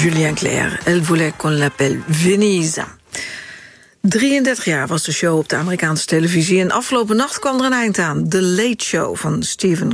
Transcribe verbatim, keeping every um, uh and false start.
Julien Clerc. Elle voulait qu'on l'appelle Venise. drieëndertig jaar was de show op de Amerikaanse televisie en afgelopen nacht kwam er een eind aan. The Late Show van Stephen